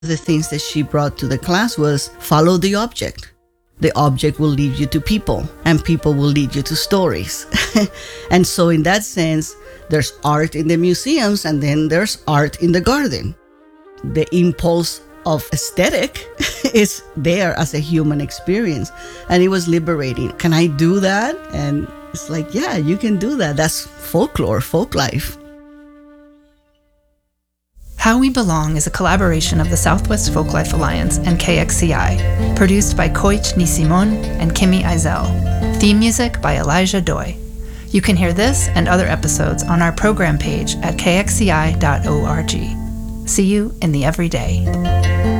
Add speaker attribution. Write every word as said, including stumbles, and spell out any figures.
Speaker 1: The things that she brought to the class was follow the object. The object will lead you to people, and people will lead you to stories. And so in that sense, there's art in the museums, and then there's art in the garden. The impulse of aesthetic is there as a human experience, and it was liberating. Can I do that? And it's like, yeah, you can do that. That's folklore, folk life.
Speaker 2: How We Belong is a collaboration of the Southwest Folklife Alliance and K X C I, produced by Koich Nisimon and Kimi Eisel. Theme music by Elijah Doi. You can hear this and other episodes on our program page at k x c i dot org. See you in the everyday.